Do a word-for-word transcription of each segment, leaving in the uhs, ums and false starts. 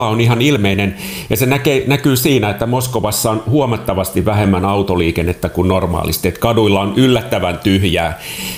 on ihan ilmeinen ja se näkee, näkyy siinä, että Moskovassa on huomattavasti vähemmän autoliikennettä kuin normaalisti, että kaduilla on yllättävän tyhjää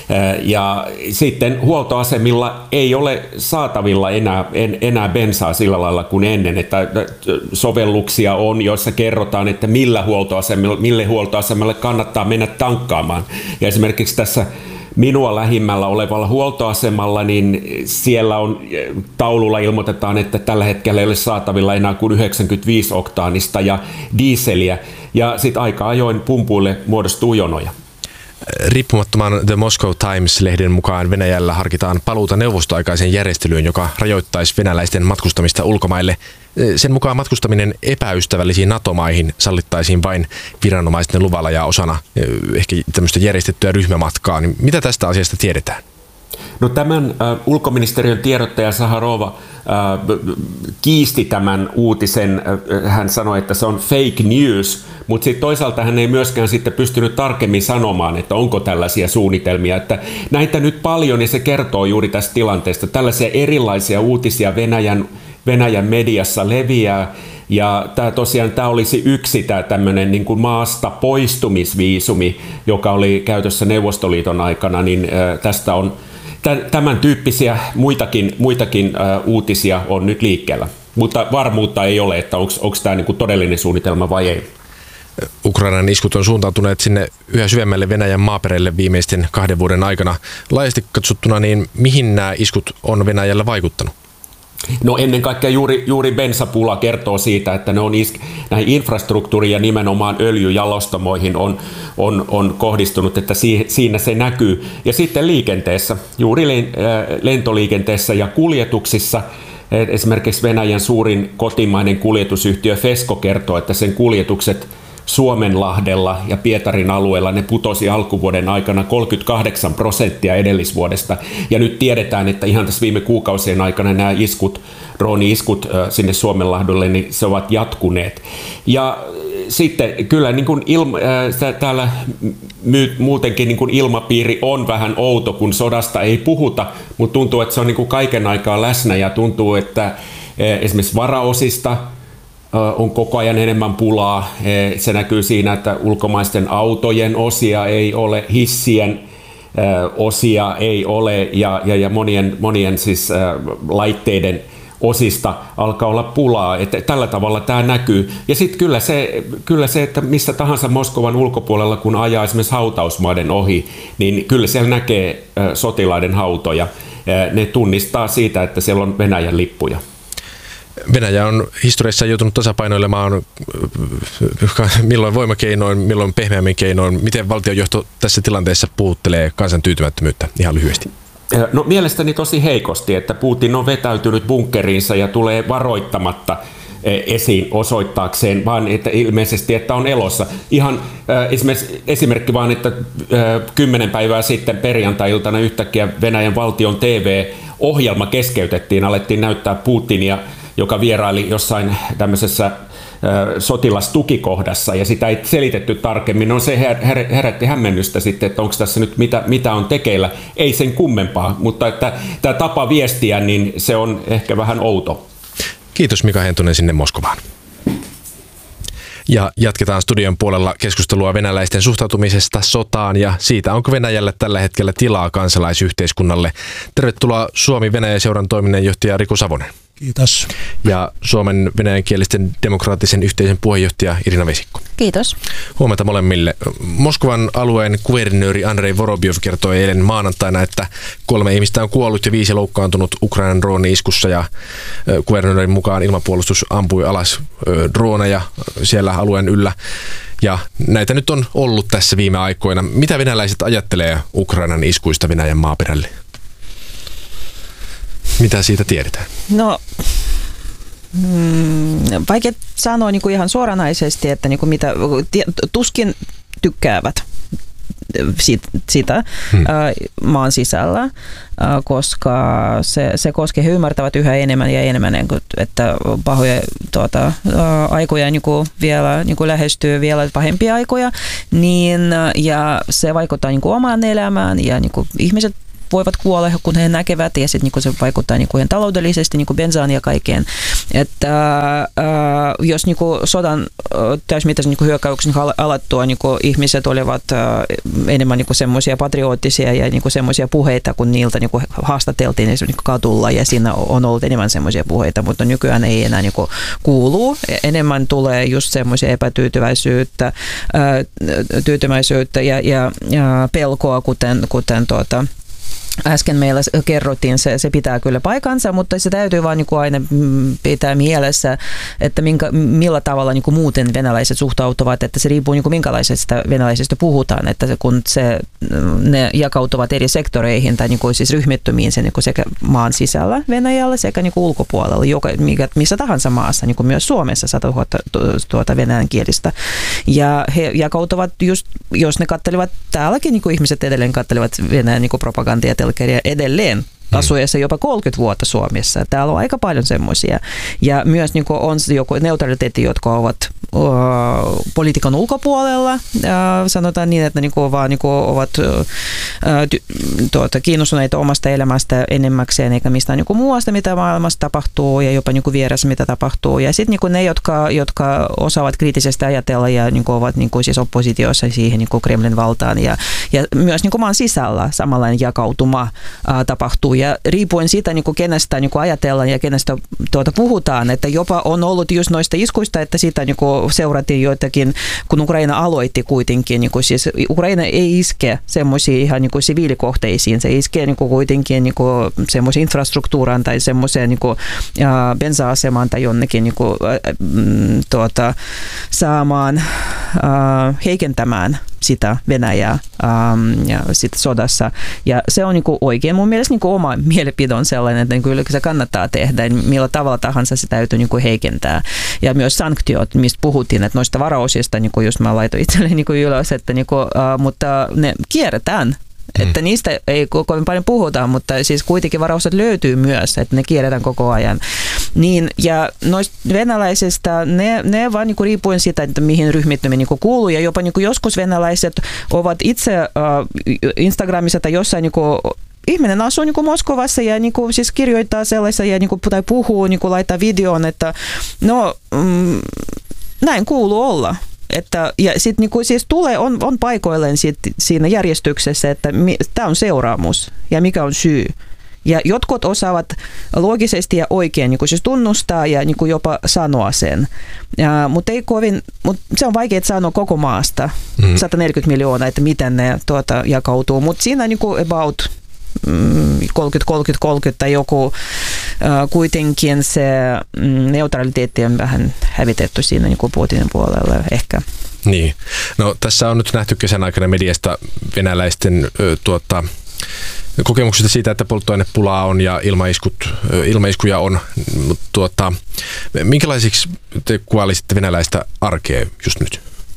ja sitten huoltoasemilla ei ole saatavilla enää, en, enää bensaa sillä lailla kuin ennen, että sovelluksia on, joissa kerrotaan, että millä huoltoasemille, mille huoltoasemalle kannattaa mennä tankkaamaan ja esimerkiksi tässä minua lähimmällä olevalla huoltoasemalla, niin siellä on taululla ilmoitetaan, että tällä hetkellä ei ole saatavilla enää kuin yhdeksänkymmentäviisi oktaanista ja dieseliä, ja sitten aika ajoin pumpuille muodostuu jonoja. Riippumattoman The Moscow Times-lehden mukaan Venäjällä harkitaan paluuta neuvostoaikaiseen järjestelyyn, joka rajoittaisi venäläisten matkustamista ulkomaille. Sen mukaan matkustaminen epäystävällisiin NATO-maihin sallittaisiin vain viranomaisten luvalla ja osana ehkä tämmöistä järjestettyä ryhmämatkaa. Niin mitä tästä asiasta tiedetään? No tämän äh, ulkoministeriön tiedottaja Zaharova äh, kiisti tämän uutisen. Äh, hän sanoi, että se on fake news, mutta sitten toisaalta hän ei myöskään sitten pystynyt tarkemmin sanomaan, että onko tällaisia suunnitelmia. Että näitä nyt paljon ja se kertoo juuri tästä tilanteesta. Tällaisia erilaisia uutisia Venäjän, Venäjän mediassa leviää. Ja tämä tosiaan tämä olisi yksi tämä tämmöinen niin kuin maasta poistumisviisumi, joka oli käytössä Neuvostoliiton aikana, niin äh, tästä on tämän tyyppisiä muitakin, muitakin uh, uutisia on nyt liikkeellä, mutta varmuutta ei ole, että onko tämä niinku todellinen suunnitelma vai ei. Ukrainan iskut on suuntautuneet sinne yhä syvemmälle Venäjän maaperälle viimeisten kahden vuoden aikana. Laajasti katsottuna, niin mihin nämä iskut on Venäjällä vaikuttanut? No ennen kaikkea juuri, juuri bensapula kertoo siitä, että ne on isk- näihin infrastruktuuriin ja nimenomaan öljyjalostamoihin on, on, on kohdistunut, että si- siinä se näkyy. Ja sitten liikenteessä, juuri lentoliikenteessä ja kuljetuksissa, esimerkiksi Venäjän suurin kotimainen kuljetusyhtiö Fesko kertoo, että sen kuljetukset Suomenlahdella ja Pietarin alueella ne putosi alkuvuoden aikana kolmekymmentäkahdeksan prosenttia edellisvuodesta. Ja nyt tiedetään, että ihan tässä viime kuukausien aikana nämä iskut, drooni-iskut sinne Suomenlahdolle, niin se ovat jatkuneet. Ja sitten kyllä niin kuin ilma, äh, täällä my, muutenkin niin kuin ilmapiiri on vähän outo, kun sodasta ei puhuta, mutta tuntuu, että se on niin kuin kaiken aikaa läsnä ja tuntuu, että äh, esimerkiksi varaosista on koko ajan enemmän pulaa. Se näkyy siinä, että ulkomaisten autojen osia ei ole, hissien osia ei ole ja, ja, ja monien, monien siis laitteiden osista alkaa olla pulaa. Että tällä tavalla tämä näkyy. Ja sitten kyllä se, kyllä se, että missä tahansa Moskovan ulkopuolella, kun ajaa esimerkiksi hautausmaiden ohi, niin kyllä siellä näkee sotilaiden hautoja. Ne tunnistaa siitä, että siellä on Venäjän lippuja. Venäjä on historiassa joutunut tasapainoilemaan milloin voimakeinoin, milloin pehmeämmin keinoin. Miten valtionjohto tässä tilanteessa puhuttelee kansan tyytymättömyyttä ihan lyhyesti? No mielestäni tosi heikosti, että Putin on vetäytynyt bunkkeriinsa ja tulee varoittamatta esiin osoittaakseen, vaan että ilmeisesti, että on elossa. Ihan äh, esimerkki vaan, että äh, kymmenen päivää sitten perjantai-iltana yhtäkkiä Venäjän valtion T V-ohjelma keskeytettiin, alettiin näyttää Putinia, joka vieraili jossain tämmöisessä sotilastukikohdassa ja sitä ei selitetty tarkemmin. No se her- her- herätti hämmennystä sitten, että onko tässä nyt mitä, mitä on tekeillä. Ei sen kummempaa, mutta että tämä tapa viestiä, niin se on ehkä vähän outo. Kiitos Mika Hentunen sinne Moskovaan. Ja jatketaan studion puolella keskustelua venäläisten suhtautumisesta sotaan ja siitä, onko Venäjällä tällä hetkellä tilaa kansalaisyhteiskunnalle. Tervetuloa Suomi-Venäjä-seuran toiminnanjohtaja Riku Savonen. Kiitos. Ja Suomen venäjänkielisten demokraattisen yhteisön puheenjohtaja Irina Vesikko. Kiitos. Huomenta molemmille. Moskovan alueen kuvernööri Andrei Vorobiov kertoi eilen maanantaina, että kolme ihmistä on kuollut ja viisi loukkaantunut Ukrainan drooni-iskussa ja kuvernöörin mukaan ilmapuolustus ampui alas drooneja siellä alueen yllä. Ja näitä nyt on ollut tässä viime aikoina. Mitä venäläiset ajattelee Ukrainan iskuista Venäjän maaperälle? Mitä siitä tiedetään? No, mm, vaikea sanoa niin kuin ihan suoranaisesti, että niin kuin mitä, tuskin tykkäävät siitä, siitä hmm. maan sisällä, koska se, se koskee, he ymmärtävät yhä enemmän ja enemmän, että pahoja tuota, aikoja niin kuin vielä niin kuin lähestyy vielä pahempia aikoja, niin, ja se vaikuttaa niin kuin omaan elämään ja niin kuin ihmiset voivat kuolla, kun he näkevät, ja sitten niin se vaikuttaa niin kuin taloudellisesti niin kuin bensaan ja kaikkeen. Että äh, jos niin kuin sodan äh, täysmittaisen niin kuin hyökkäyksen alettua niin kuin ihmiset olivat äh, enemmän niin kuin semmoisia patriottisia ja niin kuin semmoisia puheita, kun niiltä niin kuin haastateltiin niin kuin kadulla, ja siinä on ollut enemmän semmoisia puheita, mutta nykyään ei enää niin kuin kuulu. Enemmän tulee just semmoisia epätyytyväisyyttä, äh, tyytyväisyyttä ja, ja, ja pelkoa, kuten, kuten tuota, äsken meillä kerrottiin, se, se pitää kyllä paikansa, mutta se täytyy vaan niin kuin aina pitää mielessä, että minkä, millä tavalla niin kuin muuten venäläiset suhtautuvat, että se riippuu niin kuin minkälaisesta venäläisestä puhutaan, että se, kun se, ne jakautuvat eri sektoreihin tai niin kuin siis ryhmittymiin se, niin kuin sekä maan sisällä Venäjällä sekä niin kuin ulkopuolella, joka, mikä, missä tahansa maassa, niin kuin myös Suomessa sata tuhatta tuota venäjänkielistä. Ja he jakautuvat just, jos ne katselevat, täälläkin niin kuin ihmiset edelleen katselevat Venäjän niin kuin propagandia edelleen asuessa jopa kolmekymmentä vuotta Suomessa. Täällä on aika paljon semmoisia. Ja myös niin on joku neutraliteetti, jotka ovat uh, politiikan ulkopuolella. Uh, sanotaan niin, että ne niin vaan niin ovat uh, ty, tuota, kiinnostuneita omasta elämästä enemmäkseen, eikä mistään niin muusta, mitä maailmassa tapahtuu, ja jopa niin vieressä, mitä tapahtuu. Ja sitten niin ne, jotka, jotka osaavat kriittisesti ajatella ja niin ovat niin siis oppositiossa siihen niin Kremlin valtaan. Ja, ja myös niin maan sisällä samanlainen jakautuma uh, tapahtuu. Ja riippuen siitä, niin kuin kenestä niin kuin ajatellaan ja kenestä tuota puhutaan, että jopa on ollut just noista iskuista, että sitä niin kuin seurattiin joitakin, kun Ukraina aloitti kuitenkin, niin kuin siis Ukraina ei iske semmoisiin ihan niin kuin siviilikohteisiin, se iskee niin kuin kuitenkin niin kuin semmoisiin infrastruktuuraan tai semmoiseen niin kuin, ja bensa-asemaan tai jonnekin niin kuin, äh, tuota, saamaan, äh, heikentämään sitä Venäjää ähm, ja sit sodassa. Ja se on niinku oikein. Mun mielestä niinku oma mielipide on sellainen, että niinku se kannattaa tehdä. Millä tavalla tahansa se täytyy niinku heikentää. Ja myös sanktiot, mistä puhuttiin, että noista varausista, niinku just mä laitoin itselleni niinku ylös, että niinku, äh, mutta ne kierretään. Että niistä ei kovin paljon puhuta, mutta siis kuitenkin varaukset löytyy myös, että ne kierretään koko ajan. Niin, ja noista venäläisistä, ne, ne vaan niinku riippuen siitä, että mihin ryhmittymiin niinku kuuluu, ja jopa niinku joskus venäläiset ovat itse äh, Instagramissa tai jossain niinku ihminen asuu niin kuin Moskovassa ja niin kuin siis kirjoittaa sellaisia ja niin kuin, tai puhuu, niin kuin laittaa videon, että no mm, näin kuuluu olla. Että, ja sitten niinku, siis tulee, on, on paikoilleen sit, siinä järjestyksessä, että tämä on seuraamus ja mikä on syy. Ja jotkut osaavat loogisesti ja oikein niinku, siis tunnustaa ja niinku, jopa sanoa sen. Ja, mutta ei kovin, mut se on vaikea sanoa koko maasta, mm. sata neljäkymmentä miljoonaa, että miten ne tuota, jakautuu. Mutta siinä niinku about kolmekymmentä kolmekymmentä kolmekymmentä tai joku äh, kuitenkin se mm, neutraliteetti on vähän hävitetty siinä niin kuin Putinin puolella ehkä. Niin. No tässä on nyt nähty kesän aikana mediasta venäläisten ö, tuota, kokemuksista siitä, että polttoainepulaa on ja ilmaiskut, ö, ilmaiskuja on. Tuota, minkälaisiksi te kuvailisitte venäläistä arkea just nyt?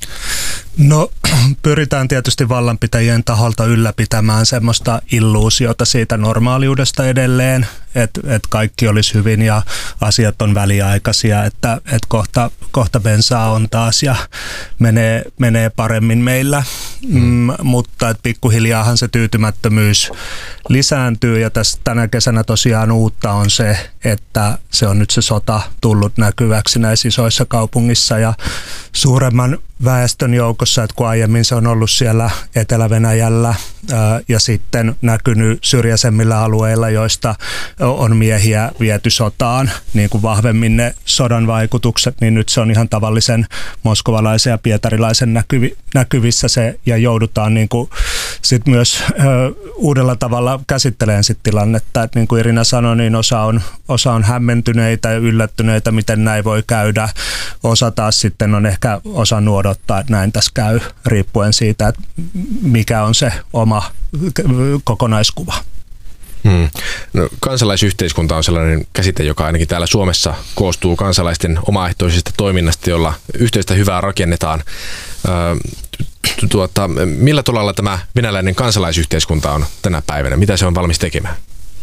No pyritään tietysti vallanpitäjien taholta ylläpitämään semmoista illuusiota siitä normaaliudesta edelleen, että et kaikki olisi hyvin ja asiat on väliaikaisia, että et kohta, kohta bensaa on taas ja menee, menee paremmin meillä, mm. Mm, mutta et pikkuhiljaahan se tyytymättömyys lisääntyy ja tässä tänä kesänä tosiaan uutta on se, että se on nyt se sota tullut näkyväksi näissä isoissa kaupungissa ja suuremman väestön joukossa, että kun aiemmin se on ollut siellä Etelä-Venäjällä ää, ja sitten näkynyt syrjäisemmillä alueilla, joista on miehiä viety sotaan, niin kuin vahvemmin ne sodan vaikutukset, niin nyt se on ihan tavallisen moskovalaisen ja pietarilaisen näkyvi, näkyvissä se ja joudutaan niin kuin sit myös ää, uudella tavalla käsittelemään sit tilannetta, että niin kuin Irina sanoi, niin osa on, osa on hämmentyneitä ja yllättyneitä, miten näin voi käydä, osa taas sitten on ehkä osannut odottaa, että näin tässä käy, riippuen siitä, että mikä on se oma kokonaiskuva. Hmm. No, kansalaisyhteiskunta on sellainen käsite, joka ainakin täällä Suomessa koostuu kansalaisten omaehtoisesta toiminnasta, jolla yhteistä hyvää rakennetaan. Öö, tuota, millä tolalla tämä venäläinen kansalaisyhteiskunta on tänä päivänä? Mitä se on valmis tekemään?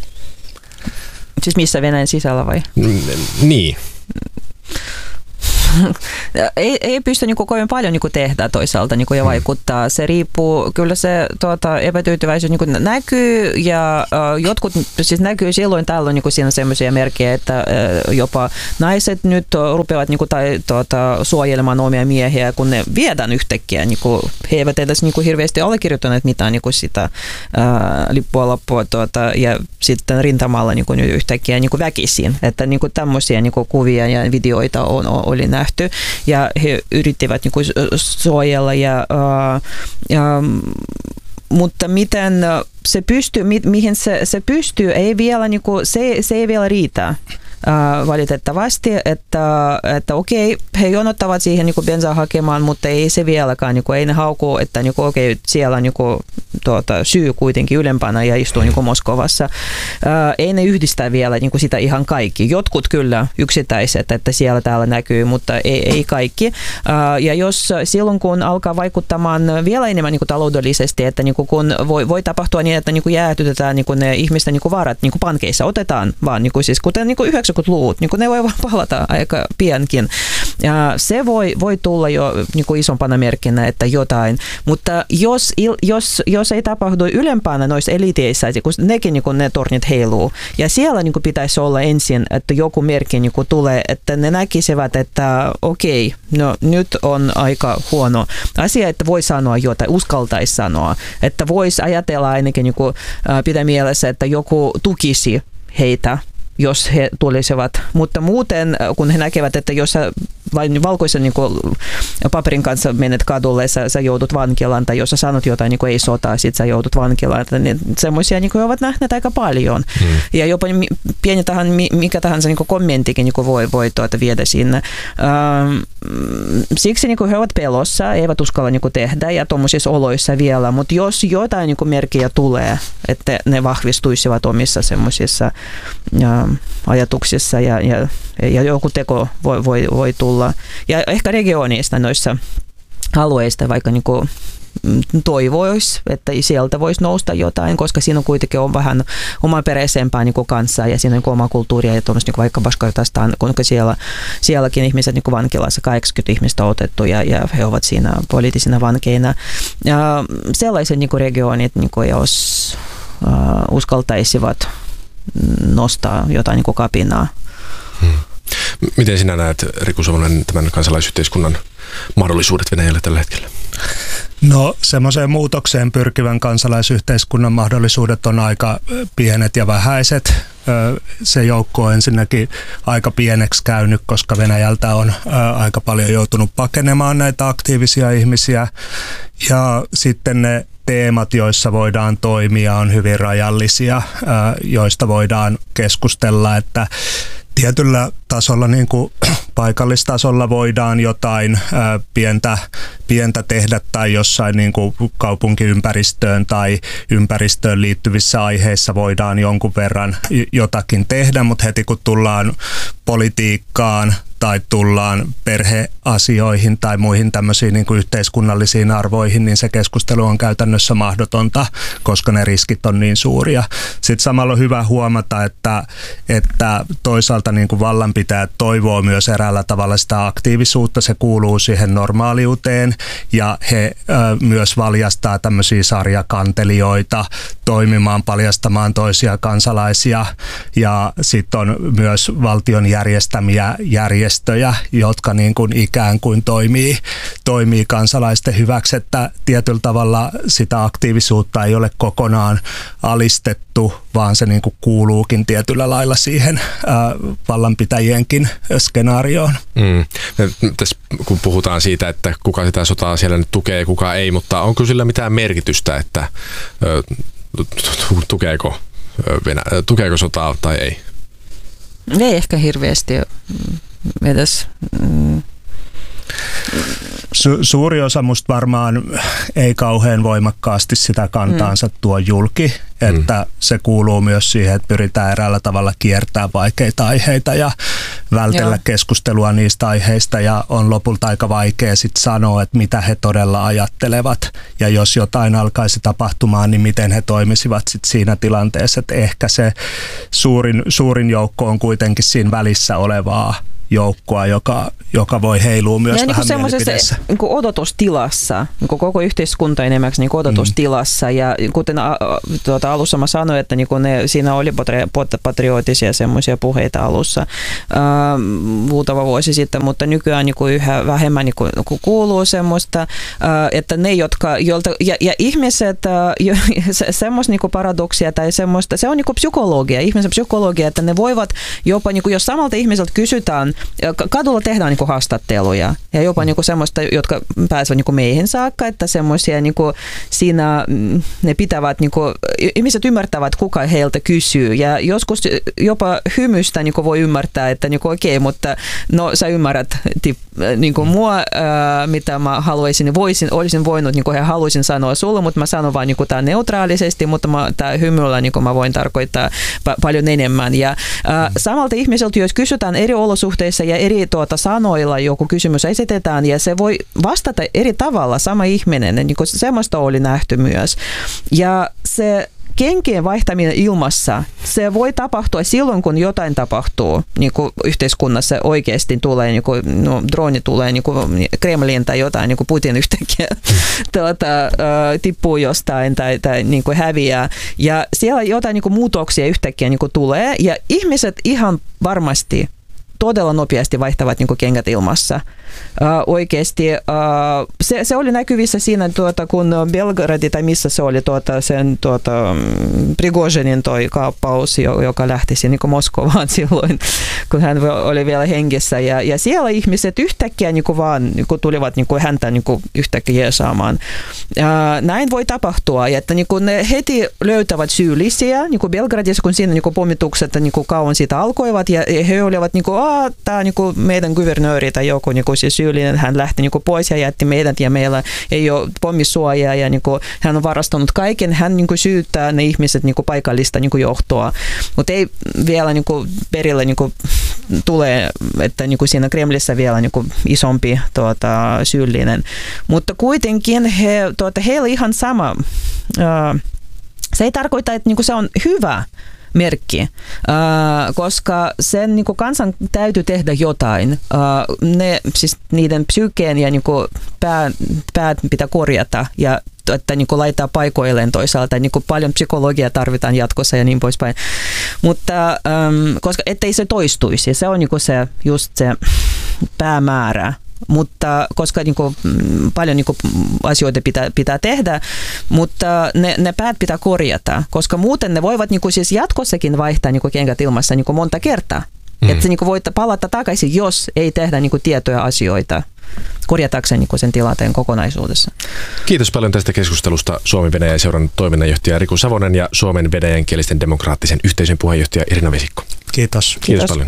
Siis missä Venäjän sisällä vai? Niin. ei, ei pysty niin kuin kovin paljon niin kuin tehdä toisaalta niin kuin ja vaikuttaa. Se riippuu, kyllä se tuota, epätyytyväisyys niin kuin näkyy ja uh, jotkut siis näkyy silloin tällöin niin kuin siinä sellaisia merkkejä, että uh, jopa naiset nyt rupeavat niin kuin, tai, tuota, suojelemaan omia miehiä, kun ne viedään yhtäkkiä. Niin kuin, he eivät edes niin kuin hirveästi allekirjoittaneet mitään niin kuin sitä uh, lippua loppua tuota, ja sitten rintamalla niin kuin yhtäkkiä niin kuin väkisin. Että niin kuin tämmöisiä niin kuin kuvia ja videoita on, oli nähty ja he yrittivät niin kuin suojella ja, uh, ja mutta miten se pystyy, mi, mihin se, se pystyy, ei vielä, niin kuin, se, se ei vielä riitä. Uh, valitettavasti, että, että okei, he jonottavat siihen niin kuin bensaa hakemaan, mutta ei se vieläkään, niin kuin, ei ne haukuu, että niin kuin, okei, siellä on niin kuin, tuota, syy kuitenkin ylempänä ja istuu niin kuin Moskovassa. Uh, ei ne yhdistä vielä niin kuin sitä ihan kaikki. Jotkut kyllä yksittäiset, että siellä täällä näkyy, mutta ei, ei kaikki. Uh, ja jos silloin, kun alkaa vaikuttamaan vielä enemmän niin kuin taloudellisesti, että niin kuin, kun voi, voi tapahtua niin, että niin kuin jäätytetään niin kuin ne ihmisten niin kuin varat niin kuin pankeissa, otetaan vaan, niin kuin, siis, kuten niin kuin yhdeksänkymmentäluvut, niin kuin ne voi palata aika piankin. Ja se voi, voi tulla jo niin kuin isompana merkkinä, että jotain, mutta jos, jos, jos ei tapahdu ylempänä noissa eliteissä, kun nekin niin kuin ne tornit heiluu, ja siellä niin kuin pitäisi olla ensin, että joku merkki niin kuin tulee, että ne näkisivät, että okei, no nyt on aika huono asia, että voi sanoa jotain, uskaltaisi sanoa, että voisi ajatella ainakin niin kuin, pitää mielessä, että joku tukisi heitä, jos he tulisivat. Mutta muuten, kun he näkevät, että jos sä vain valkoisen niin kuin, paperin kanssa menet kadulle, sä, sä joudut vankilaan, tai jos sä sanot jotain, niin kuin ei sotaa, sit sä joudut vankilaan. Niin semmoisia niin kuin, ovat nähneet aika paljon. Hmm. Ja jopa pieni tahan, mikä tahansa niin kuin kommenttikin niin kuin voi, voi tuota, viedä sinne. Ähm, siksi niin kuin he ovat pelossa, eivät uskalla niin kuin, tehdä, ja tuommoisissa oloissa vielä. Mutta jos jotain niin kuin, merkkiä tulee, että ne vahvistuisivat omissa semmoisissa ajatuksissa ja, ja, ja joku teko voi, voi, voi tulla. Ja ehkä regionista noissa alueista vaikka niin kuin toivoisi, että sieltä voisi nousta jotain, koska siinä on kuitenkin on vähän omaperäisempää niin kuin kanssa ja siinä on niin oma kulttuuria ja tuommoista niin vaikka Bashkortastan, kun siellä, sielläkin ihmiset niin kuin vankilassa kahdeksankymmentä ihmistä otettu ja, ja he ovat siinä poliittisina vankeina. Ja sellaiset niin kuin regionit, niin kuin jos uh, uskaltaisivat nostaa jotain niin kuin kapinaa. Hmm. Miten sinä näet, Riku Savonen, tämän kansalaisyhteiskunnan mahdollisuudet Venäjällä tällä hetkellä? No semmoiseen muutokseen pyrkivän kansalaisyhteiskunnan mahdollisuudet on aika pienet ja vähäiset. Se joukko on ensinnäkin aika pieneksi käynyt, koska Venäjältä on aika paljon joutunut pakenemaan näitä aktiivisia ihmisiä. Ja sitten ne teemat, joissa voidaan toimia, on hyvin rajallisia, joista voidaan keskustella, että tietyllä tasolla, niin kuin paikallistasolla voidaan jotain ää, pientä, pientä tehdä tai jossain niin kuin kaupunkiympäristöön tai ympäristöön liittyvissä aiheissa voidaan jonkun verran jotakin tehdä, mutta heti kun tullaan politiikkaan tai tullaan perheasioihin tai muihin tämmöisiin niin kuin yhteiskunnallisiin arvoihin, niin se keskustelu on käytännössä mahdotonta, koska ne riskit on niin suuria. Sitten samalla on hyvä huomata, että, että toisaalta niin kuin vallanpitäjät toivoo myös eräällä tavalla sitä aktiivisuutta, se kuuluu siihen normaaliuteen ja he ö, myös valjastaa tämmöisiä sarjakantelijoita toimimaan, paljastamaan toisia kansalaisia ja sitten on myös valtion järjestämiä järjestöjä, jotka niin kuin ikään kuin toimii, toimii kansalaisten hyväksi, että tietyllä tavalla sitä aktiivisuutta ei ole kokonaan alistettu, vaan se niin kuin kuuluukin tietyllä lailla siihen ää, vallanpitäjienkin skenaarioon. Mm. Tässä kun puhutaan siitä, että kuka sitä sotaa siellä nyt tukee ja kuka ei, mutta onko sillä mitään merkitystä, että ö, tukeeko, Venä- tukeeko sotaa tai ei? Ei ehkä hirveästi edes. Mm. Su- suuri osa musta varmaan ei kauhean voimakkaasti sitä kantaansa mm. tuo julki, että mm. se kuuluu myös siihen, että pyritään eräällä tavalla kiertämään vaikeita aiheita ja vältellä Joo. keskustelua niistä aiheista ja on lopulta aika vaikea sit sanoa, että mitä he todella ajattelevat ja jos jotain alkaisi tapahtumaan, niin miten he toimisivat sit siinä tilanteessa, että ehkä se suurin, suurin joukko on kuitenkin siinä välissä olevaa, joukkoa, joka, joka voi heilua myös ja vähän niin mielipideissä. Niin odotustilassa, niin koko yhteiskunta enemmäksi niin odotustilassa. Mm. Ja kuten a, tuota, alussa mä sanoin, että niin ne, siinä oli patriotisia semmoisia puheita alussa äh, muutama vuosi sitten, mutta nykyään niin yhä vähemmän niin kuuluu semmoista, äh, että ne, jotka, jolta, ja, ja ihmiset, äh, se, semmoista niin paradoksia tai semmoista, se on niin psykologia, ihmisen psykologia, että ne voivat jopa, niin jos samalta ihmiseltä kysytään, kadulla tehdään niin haastatteluja ja jopa niin semmoista, jotka pääsevät niin meihin saakka, että semmoisia niin siinä ne pitävät, niin kuin, ihmiset ymmärtävät, kuka heiltä kysyy ja joskus jopa hymystä niin voi ymmärtää, että niin okei, okay, mutta no sä ymmärrät tip, niin mua, ää, mitä mä haluaisin, voisin, olisin voinut, niin he haluaisin sanoa sulle, mutta mä sanon vaan niin tämän neutraalisesti, mutta tämä hymyllä niin mä voin tarkoittaa pa- paljon enemmän. Ja ää, samalta ihmiseltä, jos kysytään eri olosuhteissa ja eri tuota, sanoilla joku kysymys esitetään ja se voi vastata eri tavalla, sama ihminen, niin kuin semmoista oli nähty myös. Ja se kenkien vaihtaminen ilmassa, se voi tapahtua silloin, kun jotain tapahtuu niin kuin yhteiskunnassa oikeasti tulee, niin kuin, no, droni tulee niin kuin Kremlin tai jotain, niin kuin Putin yhtäkkiä tuota, uh, tippuu jostain tai, tai niin kuin häviää. Ja siellä jotain niin kuin muutoksia yhtäkkiä niin kuin tulee ja ihmiset ihan varmasti todella nopeasti vaihtavat niin kuin kengät ilmassa. Uh, oikeasti uh, se, se oli näkyvissä siinä, tuota, kun Belgradi tai missä se oli tuota, sen tuota, Prigozhinin toi kaappaus, joka lähtisi niin kuin Moskovaan silloin, kun hän oli vielä hengissä. Ja, ja siellä ihmiset yhtäkkiä niin kuin vaan niin kuin tulivat niin kuin häntä niin kuin yhtäkkiä jeesaamaan. Uh, näin voi tapahtua, ja että niin kuin ne heti löytävät syyllisiä, niin kuin Belgradissa, kun siinä niin kuin pommitukset niin kuin kauan siitä alkoivat, ja he olivat niin kuin, aah, tämä niin kuin meidän kuvernööri tai joku niin kuin siis syyllinen, hän lähti niin kuin pois ja jätti meidät ja meillä ei ole pommisuojaa ja niin kuin hän on varastanut kaiken. Hän niin kuin syyttää ne ihmiset niin kuin paikallista niin kuin johtoa, mutta ei vielä niin kuin perille niin kuin tulee, että niin kuin siinä Kremlissä vielä niin kuin isompi tuota, syyllinen. Mutta kuitenkin he, tuota, heillä ihan sama. Uh, se ei tarkoita, että niin kuin se on hyvä merkki, uh, koska sen niin kuin kansan täytyy tehdä jotain. Uh, ne, siis niiden psyykeen ja niin kuin pää, päät pitää korjata ja että niin kuin laittaa paikoilleen toisaalta. Niin kuin paljon psykologiaa tarvitaan jatkossa ja niin poispäin. Mutta um, koska ettei se toistuisi, se on niin kuin se, just se päämäärä. Mutta koska niin kuin, paljon niin kuin, asioita pitää, pitää tehdä, mutta ne, ne päät pitää korjata, koska muuten ne voivat niin kuin, siis jatkossakin vaihtaa niin kuin kengät ilmassa niin kuin monta kertaa. Mm. Että niin kuin voit palata takaisin, jos ei tehdä niin kuin, tietoja asioita korjatakseen niin kuin sen tilanteen kokonaisuudessa. Kiitos paljon tästä keskustelusta Suomi-Venäjän seuran toiminnanjohtaja Riku Savonen ja Suomen venäjänkielisten demokraattisen yhteisön puheenjohtaja Irina Vesikko. Kiitos. Kiitos, Kiitos paljon.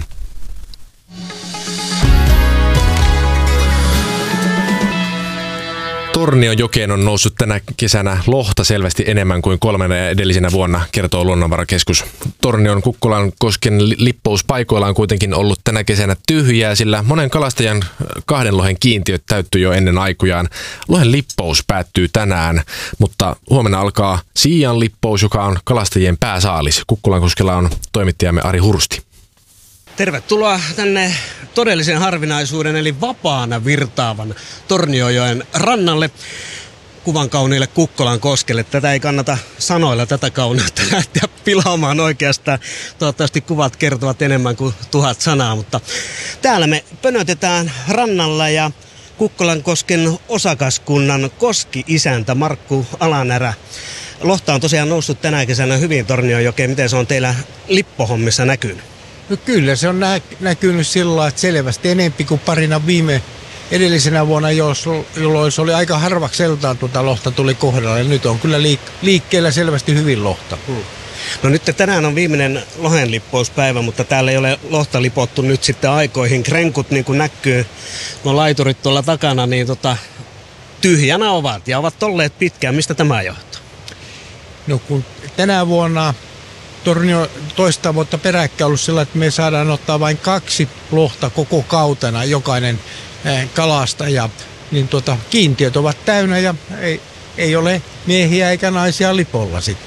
Torniojokeen on noussut tänä kesänä lohta selvästi enemmän kuin kolmena edellisenä vuonna, kertoo Luonnonvarakeskus. Tornion Kukkolan kosken lippous paikoilla on kuitenkin ollut tänä kesänä tyhjää, sillä monen kalastajan kahden lohen kiintiöt täyttyi jo ennen aikojaan. Lohen lippous päättyy tänään, mutta huomenna alkaa siian lippous, joka on kalastajien pääsaalis. Kukkolan koskella on toimittajamme Ari Hursti. Tervetuloa tänne todellisen harvinaisuuden eli vapaana virtaavan Torniojoen rannalle, kuvan kauniille Kukkolan koskelle. Tätä ei kannata sanoilla tätä kauneutta lähteä pilaamaan oikeastaan. Toivottavasti kuvat kertovat enemmän kuin tuhat sanaa, mutta täällä me pönötetään rannalla ja Kukkolan kosken osakaskunnan koski-isäntä Markku Alanärä. Lohta on tosiaan noussut tänä kesänä hyvin Torniojokeen. Miten se on teillä lippohommissa näkynyt? No kyllä se on nä- näkynyt sillä, että selvästi enempi kuin parina viime edellisenä vuonna, jolloin se oli aika harvakseltaan tuota lohta tuli kohdalle. Nyt on kyllä liik- liikkeellä selvästi hyvin lohta. Hmm. No nyt tänään on viimeinen lohenlippouspäivä, mutta täällä ei ole lohta lipottu nyt sitten aikoihin. Krenkut niin kuin näkyy, no laiturit tuolla takana, niin tota, tyhjänä ovat ja ovat olleet pitkään. Mistä tämä johtuu? No kun tänä vuonna Tornio toista vuotta peräkkäin ollut sillä, että me saadaan ottaa vain kaksi lohta koko kautena, jokainen kalastaja, niin tuota, kiintiöt ovat täynnä ja ei, ei ole miehiä eikä naisia lipolla sitten.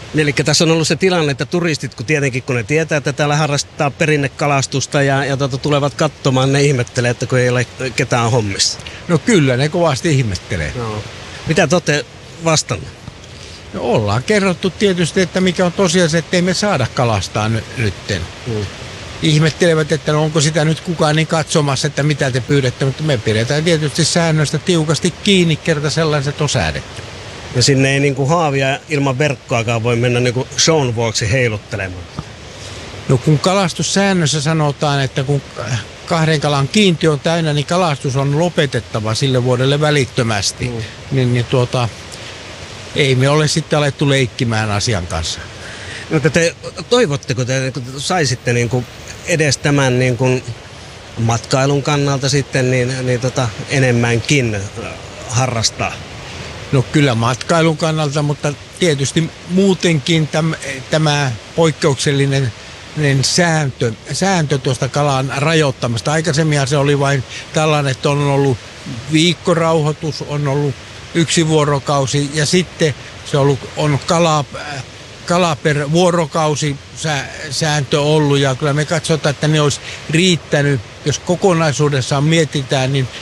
Eli tässä on ollut se tilanne, että turistit, kun tietenkin kun ne tietää, että täällä harrastaa perinnekalastusta ja, ja tuota, tulevat katsomaan, ne ihmettelee, että kun ei ole ketään hommissa. No kyllä, ne kovasti ihmettelee. No. Mitä te olette vastannut? No ollaan kerrottu tietysti, että mikä on tosiaan se, että ei me saada kalastaa ny- nytten. Mm. Ihmettelevät, että no onko sitä nyt kukaan niin katsomassa, että mitä te pyydätte, mutta me pidetään tietysti säännöistä tiukasti kiinni, kerta sellaiset on säädetty. Ja sinne ei niin kuin haavia ilman verkkoakaan voi mennä niin kuin shown vuoksi heiluttelemaan. No kun kalastussäännössä sanotaan, että kun kahden kalan kiintiö on täynnä, niin kalastus on lopetettava sille vuodelle välittömästi. Mm. Niin, niin tuota, ei me ole sitten alettu leikkimään asian kanssa. No te toivotteko te, että saisitte niin kuin edes tämän niin kuin matkailun kannalta sitten niin, niin tota enemmänkin harrastaa? No kyllä matkailun kannalta, mutta tietysti muutenkin täm, tämä poikkeuksellinen sääntö, sääntö tuosta kalan rajoittamasta. Aikaisemmin se oli vain tällainen, että on ollut viikkorauhoitus, on ollut yksi vuorokausi ja sitten se on, ollut, on kala, kala per vuorokausi sääntö ollut ja kyllä me katsotaan, että ne olisi riittänyt. Jos kokonaisuudessaan mietitään, niin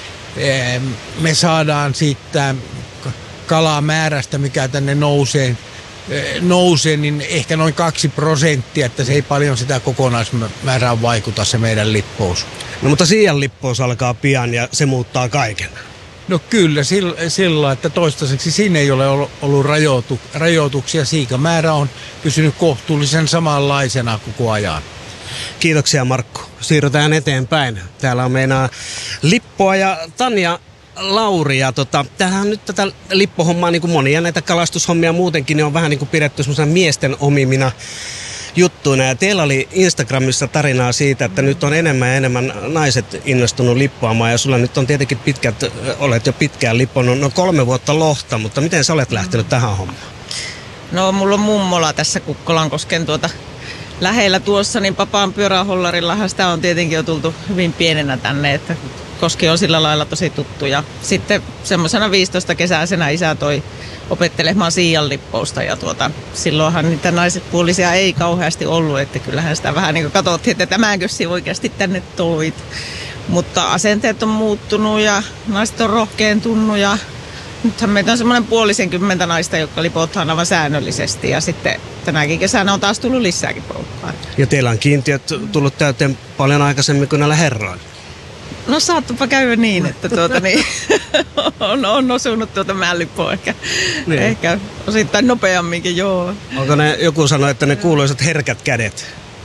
me saadaan siitä kalamäärästä, mikä tänne nousee, nousee, niin ehkä noin kaksi prosenttia, että se ei paljon sitä kokonaismäärään vaikuta se meidän lippous. No mutta Siian lippous alkaa pian ja se muuttaa kaiken. No kyllä, sillä, että toistaiseksi siinä ei ole ollut rajoitu, rajoituksia. Siikamäärä on pysynyt kohtuullisen samanlaisena koko ajan. Kiitoksia Markku. Siirrytään eteenpäin. Täällä on meinaa Lippoa ja Tanja Lauri. Ja tota, tämähän on nyt tätä lippohommaa, niin kuin monia näitä kalastushommia muutenkin, niin on vähän niin kuin pidetty semmoisena miesten omimina juttuina. Ja teillä oli Instagramissa tarinaa siitä, että nyt on enemmän ja enemmän naiset innostunut lippoamaan. Ja sulla nyt on tietenkin pitkät, olet jo pitkään lipponut, no kolme vuotta lohta, mutta miten sä olet lähtenyt tähän hommaan? No mulla on mummola tässä Kukkolankosken tuota lähellä tuossa, niin Papaan pyörähollarillahan sitä on tietenkin jo tultu hyvin pienenä tänne, että koski on sillä lailla tosi tuttu. Ja sitten semmoisena viisitoista kesäisenä isä toi opettelemaan Siian lippousta ja tuota, silloinhan niitä naisetpuolisia ei kauheasti ollut, että kyllähän sitä vähän niin kuin katsottiin, että tämänkö si oikeasti tänne toit. Mutta asenteet on muuttunut ja naiset on rohkeentunut ja nythän meitä on semmoinen puolisen kymmentä naista, jotka lipotaan aivan säännöllisesti ja sitten tänäkin kesänä on taas tullut lisääkin porukkaa. Ja teillä on kiintiöt tullut täyteen paljon aikaisemmin kuin näillä herroilla. No saattupa käydä niin, että tuota, niin, on, on osunut tuota mällipoa ehkä, niin. ehkä osittain nopeamminkin, joo. Onko ne, joku sanoi, että ne kuuluisat herkät kädet?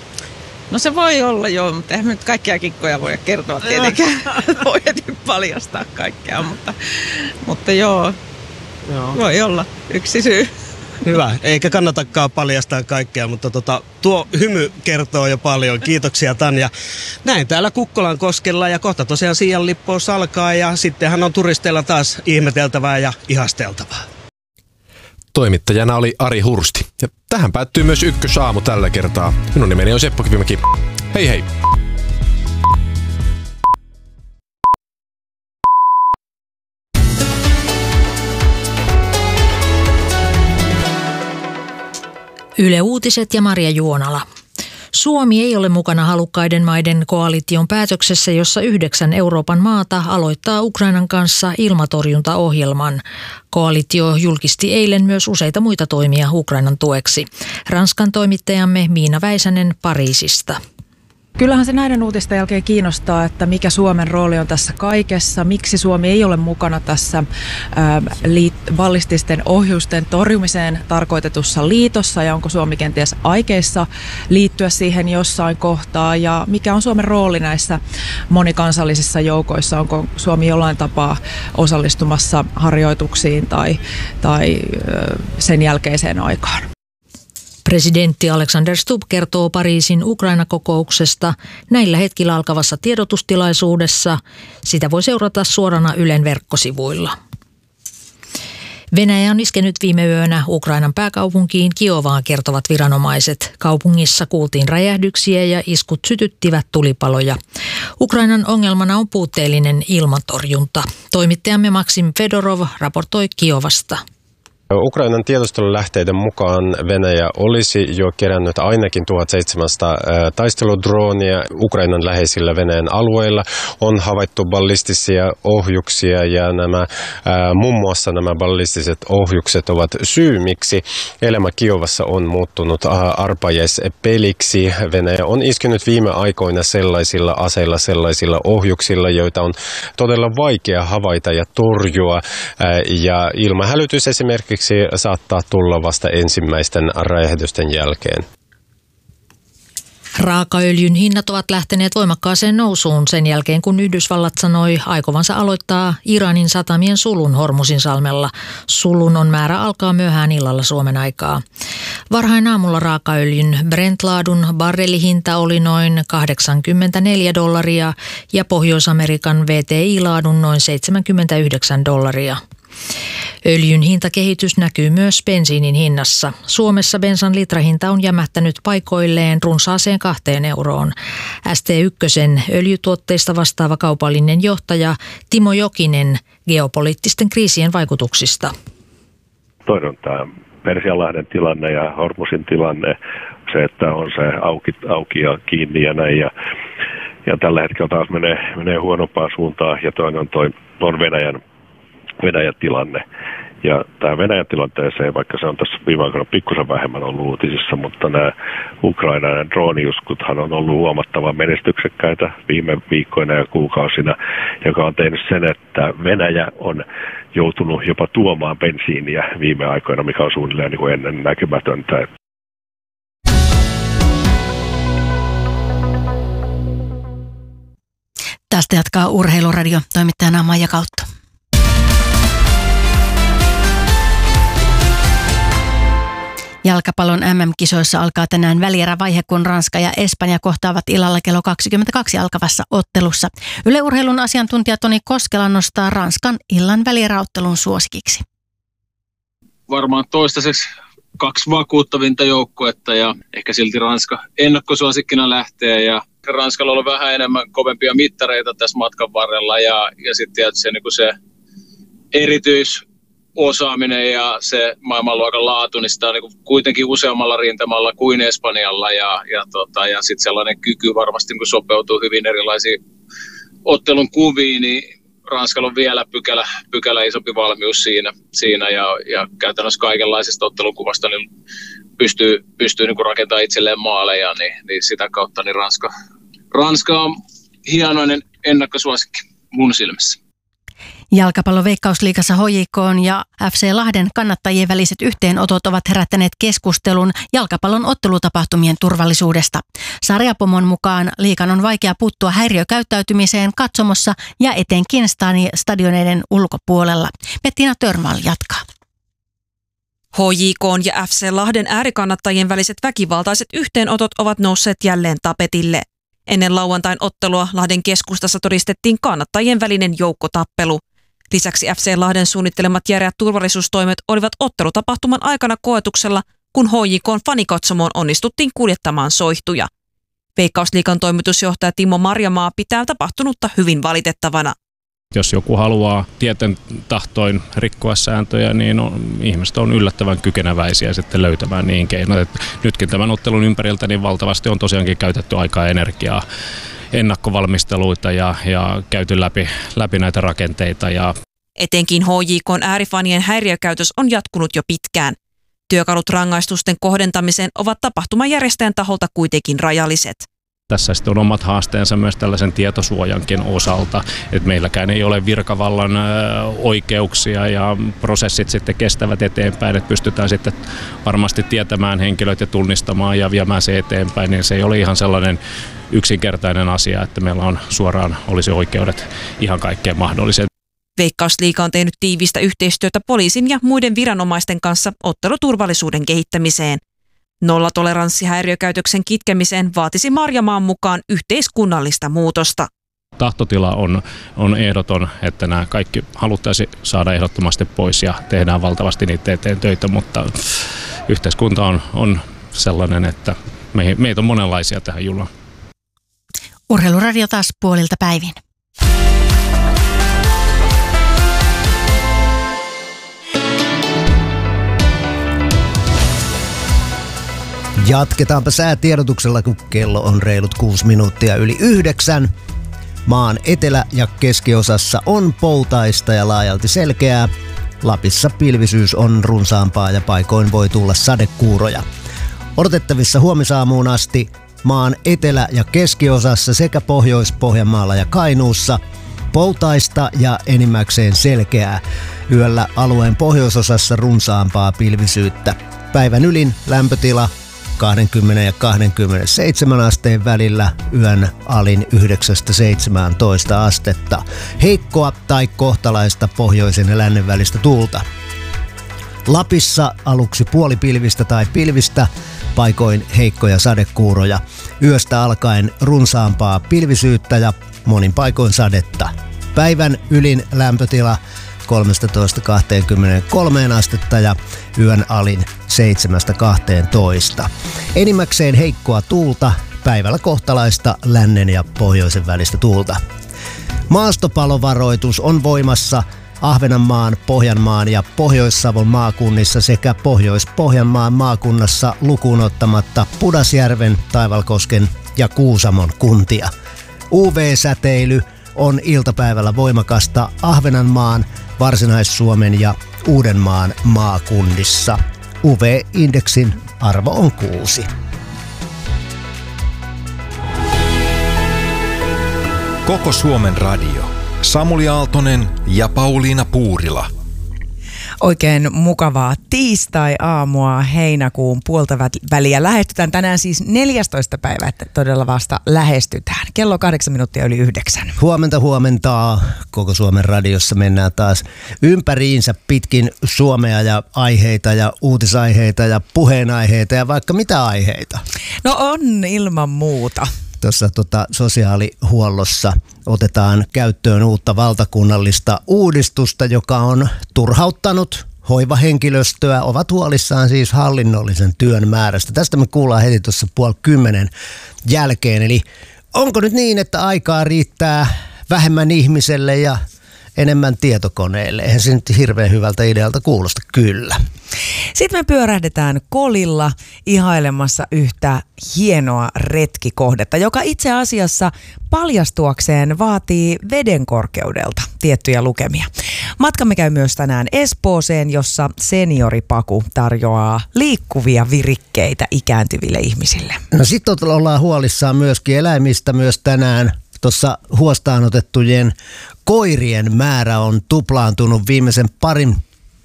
No se voi olla joo, mutta eihän nyt kaikkia kikkoja voi kertoa tietenkään. Voi nyt paljastaa kaikkea, mutta, mutta joo, joo, voi olla yksi syy. Hyvä, eikä kannatakaan paljastaa kaikkea, mutta tota, tuo hymy kertoo jo paljon. Kiitoksia Tanja. Näin täällä Kukkolankoskella ja kohta tosiaan Siian lippous alkaa ja sittenhän on turisteilla taas ihmeteltävää ja ihasteltavaa. Toimittajana oli Ari Hursti. Ja tähän päättyy myös Ykkösaamu tällä kertaa. Minun nimeni on Seppo Kivimäki. Hei hei! Yle Uutiset ja Maria Juonala. Suomi ei ole mukana halukkaiden maiden koalition päätöksessä, jossa yhdeksän Euroopan maata aloittaa Ukrainan kanssa ilmatorjuntaohjelman. Koalitio julkisti eilen myös useita muita toimia Ukrainan tueksi. Ranskan toimittajamme Miina Väisänen Pariisista. Kyllähän se näiden uutisten jälkeen kiinnostaa, että mikä Suomen rooli on tässä kaikessa, miksi Suomi ei ole mukana tässä ää, liit- ballististen ohjusten torjumiseen tarkoitetussa liitossa ja onko Suomi kenties aikeissa liittyä siihen jossain kohtaa ja mikä on Suomen rooli näissä monikansallisissa joukoissa, onko Suomi jollain tapaa osallistumassa harjoituksiin tai, tai ää, sen jälkeiseen aikaan. Presidentti Alexander Stubb kertoo Pariisin Ukraina-kokouksesta näillä hetkillä alkavassa tiedotustilaisuudessa. Sitä voi seurata suorana Ylen verkkosivuilla. Venäjä on iskenyt viime yönä Ukrainan pääkaupunkiin Kiovaan, kertovat viranomaiset. Kaupungissa kuultiin räjähdyksiä ja iskut sytyttivät tulipaloja. Ukrainan ongelmana on puutteellinen ilmatorjunta. Toimittajamme Maksim Fedorov raportoi Kiovasta. Ukrainan tiedustelulähteiden mukaan Venäjä olisi jo kerännyt ainakin tuhatseitsemänsataa taisteludroonia Ukrainan läheisillä Venäjän alueilla. On havaittu ballistisia ohjuksia ja nämä, ää, muun muassa nämä ballistiset ohjukset ovat syy, miksi elämä Kiovassa on muuttunut arpajaispeliksi. Venäjä on iskenyt viime aikoina sellaisilla aseilla, sellaisilla ohjuksilla, joita on todella vaikea havaita ja torjua. Ää, ja ilmahälytys esimerkiksi saattaa tulla vasta ensimmäisten räjähdysten jälkeen. Raakaöljyn hinnat ovat lähteneet voimakkaaseen nousuun sen jälkeen, kun Yhdysvallat sanoi aikovansa aloittaa Iranin satamien sulun Hormuzinsalmella. Sulun on määrä alkaa myöhään illalla Suomen aikaa. Varhain aamulla raakaöljyn Brent-laadun barrelihinta oli noin kahdeksankymmentäneljä dollaria ja Pohjois-Amerikan V T I-laadun noin seitsemänkymmentäyhdeksän dollaria. Öljyn hintakehitys näkyy myös bensiinin hinnassa. Suomessa bensan litrahinta on jämähtänyt paikoilleen runsaaseen kahteen euroon. S T yksi öljytuotteista vastaava kaupallinen johtaja Timo Jokinen geopoliittisten kriisien vaikutuksista. Toinen on tämä Persianlahden tilanne ja Hormuzin tilanne, se, että on se auki, auki ja kiinni ja näin. Ja, ja tällä hetkellä taas menee, menee huonompaan suuntaan ja toinen on, toi, on Venäjän Venäjän tilanne. Ja tämä Venäjän tilanteeseen, vaikka se on tässä viime aikoina pikkusen vähemmän ollut uutisissa, mutta nämä Ukrainan drooniuskuthan on ollut huomattavan menestyksekkäitä viime viikkoina ja kuukausina, joka on tehnyt sen, että Venäjä on joutunut jopa tuomaan bensiiniä viime aikoina, mikä on suunnilleen niin kuin ennen näkymätöntä. Tästä jatkaa Urheiluradio toimittajana Maija Kautto. Jalkapallon M M-kisoissa alkaa tänään välierävaihe, kun Ranska ja Espanja kohtaavat illalla kello kaksikymmentäkaksi alkavassa ottelussa. Yle Urheilun asiantuntija Toni Koskela nostaa Ranskan illan välieräottelun suosikiksi. Varmaan toistaiseksi kaksi vakuuttavinta joukkuetta ja ehkä silti Ranska ennakkosuosikkina lähtee. Ja Ranskalla on ollut vähän enemmän kovempia mittareita tässä matkan varrella ja, ja sitten tietysti niin se erityis osaaminen ja se maailmanluokan laatu, niin sitä on niin kuitenkin useammalla rintamalla kuin Espanjalla ja, ja, tota, ja sitten sellainen kyky varmasti niin sopeutuu hyvin erilaisiin ottelun kuviin, niin Ranskalla on vielä pykälä, pykälä isompi valmius siinä, siinä ja, ja käytännössä kaikenlaisesta ottelukuvasta niin pystyy, pystyy niin rakentamaan itselleen maaleja, niin, niin sitä kautta niin Ranska, Ranska on hienoinen ennakkosuosikki mun silmissä. Jalkapallon Veikkausliigassa H J K:n ja F C Lahden kannattajien väliset yhteenotot ovat herättäneet keskustelun jalkapallon ottelutapahtumien turvallisuudesta. Sarjapomon mukaan liigan on vaikea puuttua häiriökäyttäytymiseen katsomossa ja etenkin stadioneiden ulkopuolella. Bettina Törnvall jatkaa. H J K:n ja F C Lahden äärikannattajien väliset väkivaltaiset yhteenotot ovat nousseet jälleen tapetille. Ennen lauantain ottelua Lahden keskustassa todistettiin kannattajien välinen joukkotappelu. Lisäksi F C Lahden suunnittelemat järeät turvallisuustoimet olivat ottelutapahtuman aikana koetuksella, kun H J K:n fanikatsomoon onnistuttiin kuljettamaan soihtuja. Veikkausliigan toimitusjohtaja Timo Marjamaa pitää tapahtunutta hyvin valitettavana. Jos joku haluaa tieten tahtoin rikkoa sääntöjä, niin on, ihmiset on yllättävän kykeneväisiä sitten löytämään niihin keinoja. Nytkin tämän ottelun ympäriltä niin valtavasti on tosiaankin käytetty aikaa ja energiaa, ennakkovalmisteluita ja, ja käyty läpi, läpi näitä rakenteita. Ja etenkin H J K:n äärifanien häiriökäytös on jatkunut jo pitkään. Työkalut rangaistusten kohdentamiseen ovat tapahtumajärjestäjän taholta kuitenkin rajalliset. Tässä sitten on omat haasteensa myös tällaisen tietosuojankin osalta, että meilläkään ei ole virkavallan oikeuksia ja prosessit sitten kestävät eteenpäin, että pystytään sitten varmasti tietämään henkilöt ja tunnistamaan ja viemään se eteenpäin, niin se ei ole ihan sellainen yksinkertainen asia, että meillä on suoraan olisi oikeudet ihan kaikkeen mahdolliseen. Veikkausliiga on tehnyt tiivistä yhteistyötä poliisin ja muiden viranomaisten kanssa otteluturvallisuuden kehittämiseen. Nollatoleranssi häiriökäytöksen kitkemiseen vaatisi Marjamaan mukaan yhteiskunnallista muutosta. Tahtotila on, on ehdoton, että nämä kaikki haluttaisiin saada ehdottomasti pois ja tehdään valtavasti niitä eteen töitä, mutta yhteiskunta on, on sellainen, että me, meitä on monenlaisia tähän julaan. Urheiluradio taas puolilta päivin. Jatketaanpa säätiedotuksella, kun kello on reilut kuusi minuuttia yli yhdeksän. Maan etelä- ja keskiosassa on poutaista ja laajalti selkeää. Lapissa pilvisyys on runsaampaa ja paikoin voi tulla sadekuuroja. Odotettavissa huomisaamuun asti maan etelä- ja keskiosassa sekä Pohjois-Pohjanmaalla ja Kainuussa poutaista ja enimmäkseen selkeää. Yöllä alueen pohjoisosassa runsaampaa pilvisyyttä. Päivän ylin lämpötila kaksikymmentä ja kaksikymmentäseitsemän asteen välillä, yön alin yhdeksästä seitsemääntoista astetta. Heikkoa tai kohtalaista pohjoisen ja lännen välistä tuulta. Lapissa aluksi puolipilvistä tai pilvistä, paikoin heikkoja sadekuuroja. Yöstä alkaen runsaampaa pilvisyyttä ja monin paikoin sadetta. Päivän ylin lämpötila kolmetoista kaksikymmentäkolme astetta ja yön alin seitsemästä kahteentoista. Enimmäkseen heikkoa tuulta, päivällä kohtalaista lännen ja pohjoisen välistä tuulta. Maastopalovaroitus on voimassa Ahvenanmaan, Pohjanmaan ja Pohjois-Savon maakunnissa sekä Pohjois-Pohjanmaan maakunnassa lukuun ottamatta Pudasjärven, Taivalkosken ja Kuusamon kuntia. U V-säteily on iltapäivällä voimakasta Ahvenanmaan, Varsinais-Suomen ja Uudenmaan maakunnissa. U V-indeksin arvo on kuusi. Koko Suomen radio. Samuli Aaltonen ja Pauliina Puurila. Oikein mukavaa tiistai-aamua heinäkuun puolta väliä. Lähestytään tänään siis neljästoista päivä, että todella vasta lähestytään. Kello kahdeksan minuuttia yli yhdeksän. Huomenta huomentaa. Koko Suomen radiossa mennään taas ympäriinsä pitkin Suomea ja aiheita ja uutisaiheita ja puheenaiheita ja vaikka mitä aiheita. No on ilman muuta. Tuossa tota, sosiaalihuollossa otetaan käyttöön uutta valtakunnallista uudistusta, joka on turhauttanut hoivahenkilöstöä. Ovat huolissaan siis hallinnollisen työn määrästä. Tästä me kuullaan heti tuossa puoli kymmenen jälkeen. Eli onko nyt niin, että aikaa riittää vähemmän ihmiselle ja enemmän tietokoneelle? Eihän se nyt hirveän hyvältä idealta kuulosta, kyllä. Sitten me pyörähdetään Kolilla ihailemassa yhtä hienoa retkikohdetta, joka itse asiassa paljastuakseen vaatii veden korkeudelta tiettyjä lukemia. Matkamme käy myös tänään Espooseen, jossa senioripaku tarjoaa liikkuvia virikkeitä ikääntyville ihmisille. No sitten ollaan huolissaan myöskin eläimistä myös tänään. Tuossa huostaan otettujen koirien määrä on tuplaantunut viimeisen parin,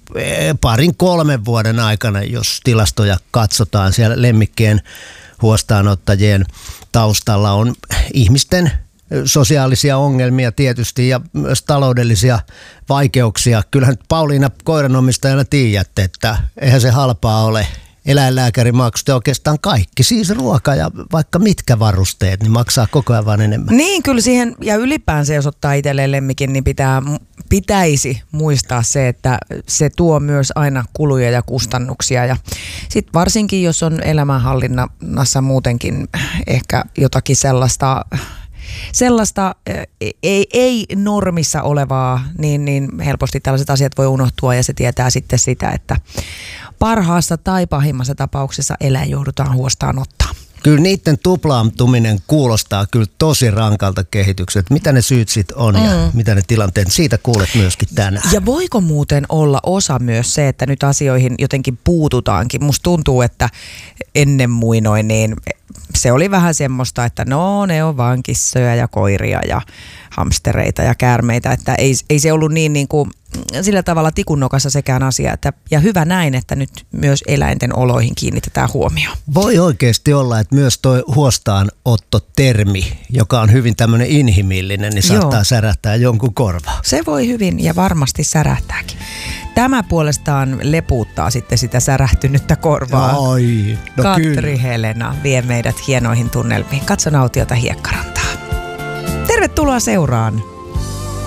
parin kolmen vuoden aikana, jos tilastoja katsotaan. Siellä lemmikkien huostaanottajien taustalla on ihmisten sosiaalisia ongelmia tietysti ja myös taloudellisia vaikeuksia. Kyllähän Pauliina koiranomistajana tiedätte, että eihän se halpaa ole. Eläinlääkärimaksut ja oikeastaan kaikki, siis ruoka ja vaikka mitkä varusteet, niin maksaa koko ajan vaan enemmän. Niin, kyllä siihen, ja ylipäänsä jos ottaa itselleen lemmikin, niin pitää, pitäisi muistaa se, että se tuo myös aina kuluja ja kustannuksia. Ja sitten varsinkin, jos on elämänhallinnassa muutenkin ehkä jotakin sellaista... Sellaista ei, ei normissa olevaa, niin, niin helposti tällaiset asiat voi unohtua ja se tietää sitten sitä, että parhaassa tai pahimmassa tapauksessa eläin joudutaan huostaan ottaa. Kyllä niiden tuplaantuminen kuulostaa kyllä tosi rankalta kehitykseltä. Mitä ne syyt sitten on mm. ja mitä ne tilanteet, siitä kuulet myöskin tänään. Ja voiko muuten olla osa myös se, että nyt asioihin jotenkin puututaankin? Musta tuntuu, että ennen muinoin niin se oli vähän semmoista, että no ne on vaan kissoja ja koiria ja hamstereita ja käärmeitä, että ei, ei se ollut niin, niin kuin sillä tavalla tikunnokassa sekään asia. Että, ja hyvä näin, että nyt myös eläinten oloihin kiinnitetään huomioon. Voi oikeasti olla, että myös toi huostaanottotermi, joka on hyvin tämmöinen inhimillinen, niin saattaa Joo. särähtää jonkun korvaa. Se voi hyvin ja varmasti särähtääkin. Tämä puolestaan lepuuttaa sitten sitä särähtynyttä korvaa. Ai, no Katri kyllä. Helena vie meidät hienoihin tunnelmiin. Katso nautiota Hiekkarantaa. Tervetuloa seuraan.